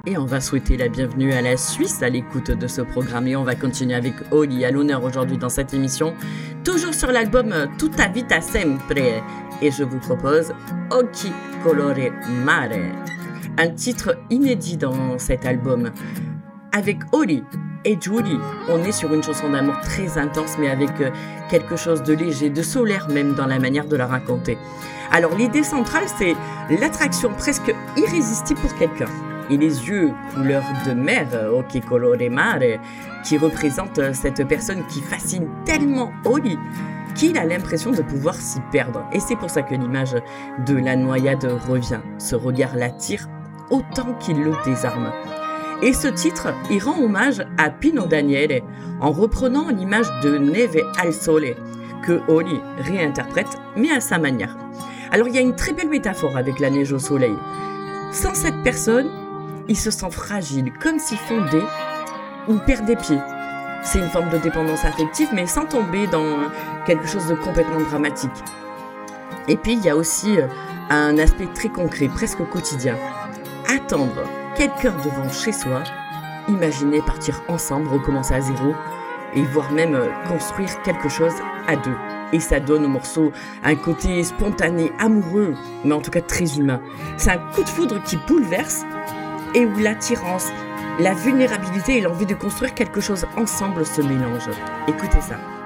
Et on va souhaiter la bienvenue à la Suisse à l'écoute de ce programme. Et on va continuer avec Oli à l'honneur aujourd'hui dans cette émission. Toujours sur l'album Tutta Vita Sempre. Et je vous propose Occhi Colore Mare. Un titre inédit dans cet album. Avec Oli et Julie, on est sur une chanson d'amour très intense, mais avec quelque chose de léger, de solaire même dans la manière de la raconter. Alors l'idée centrale, c'est l'attraction presque irrésistible pour quelqu'un. Et les yeux couleur de mer, Occhi Colore Mare, qui représentent cette personne qui fascine tellement Oli qu'il a l'impression de pouvoir s'y perdre. Et c'est pour ça que l'image de la noyade revient. Ce regard l'attire autant qu'il le désarme. Et ce titre, il rend hommage à Pino Daniele en reprenant l'image de Neve al Sole que Oli réinterprète, mais à sa manière. Alors il y a une très belle métaphore avec la neige au soleil. Sans cette personne, il se sent fragile, comme s'il fondait ou perdait pied. C'est une forme de dépendance affective, mais sans tomber dans quelque chose de complètement dramatique. Et puis il y a aussi un aspect très concret, presque quotidien. Attendre quelqu'un devant chez soi, imaginer partir ensemble, recommencer à zéro, et voire même construire quelque chose à deux. Et ça donne au morceau un côté spontané, amoureux, mais en tout cas très humain. C'est un coup de foudre qui bouleverse et où l'attirance, la vulnérabilité et l'envie de construire quelque chose ensemble se mélangent. Écoutez ça.